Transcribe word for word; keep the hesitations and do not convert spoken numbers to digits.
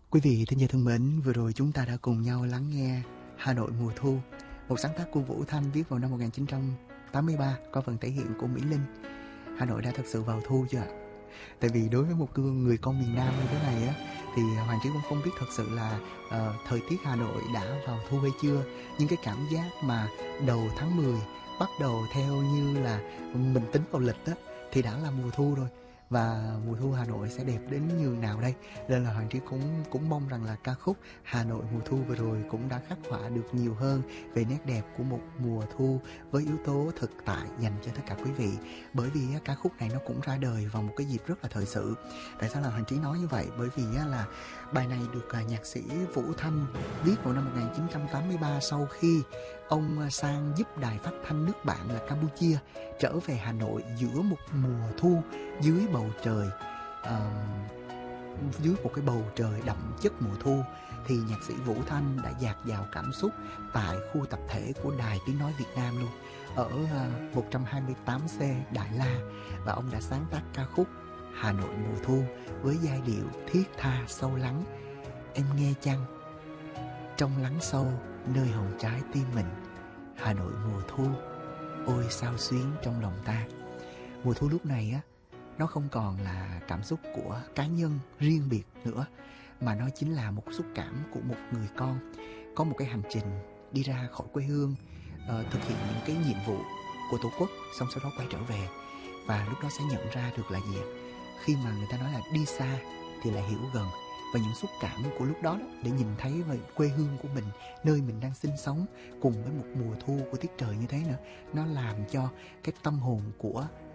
Quý vị thính giả thân mến, vừa rồi chúng ta đã cùng nhau lắng nghe Hà Nội mùa thu, một sáng tác của Vũ Thanh viết vào năm một nghìn chín trăm tám mươi ba, có phần thể hiện của Mỹ Linh. Hà Nội đã thật sự vào thu chưa ạ? Tại vì đối với một người con miền Nam như thế này á, thì Hoàng Trí cũng không biết thật sự là uh, thời tiết Hà Nội đã vào thu hay chưa. Nhưng cái cảm giác mà đầu tháng mười bắt đầu theo như là mình tính vào lịch á, thì đã là mùa thu rồi. Và mùa thu Hà Nội sẽ đẹp đến nhường nào đây? Nên là Hoàng Trí cũng cũng mong rằng là ca khúc Hà Nội mùa thu vừa rồi cũng đã khắc họa được nhiều hơn về nét đẹp của một mùa thu với yếu tố thực tại dành cho tất cả quý vị. Bởi vì á, ca khúc này nó cũng ra đời vào một cái dịp rất là thời sự. Tại sao là Hoàng Trí nói như vậy? Bởi vì á, là bài này được à, nhạc sĩ Vũ Thanh viết vào năm một nghìn chín trăm tám mươi ba, sau khi ông sang giúp đài phát thanh nước bạn là Campuchia trở về Hà Nội giữa một mùa thu dưới bầu trời uh, dưới một cái bầu trời đậm chất mùa thu. Thì nhạc sĩ Vũ Thanh đã dạt dào cảm xúc tại khu tập thể của Đài Tiếng Nói Việt Nam luôn, ở uh, một trăm hai mươi tám C Đại La, và ông đã sáng tác ca khúc Hà Nội mùa thu với giai điệu thiết tha sâu lắng. Em nghe chăng, trong lắng sâu nơi hồn trái tim mình, Hà Nội mùa thu ôi sao xuyến trong lòng ta. Mùa thu lúc này á, nó không còn là cảm xúc của cá nhân riêng biệt nữa, mà nó chính là một xúc cảm của một người con có một cái hành trình đi ra khỏi quê hương, uh, thực hiện những cái nhiệm vụ của Tổ quốc, xong sau đó quay trở về. Và lúc đó sẽ nhận ra được là gì? Khi mà người ta nói là đi xa thì lại hiểu gần. Và những xúc cảm của lúc đó, đó để nhìn thấy về quê hương của mình, nơi mình đang sinh sống, cùng với một mùa thu của tiết trời như thế nữa, nó làm cho cái tâm hồn của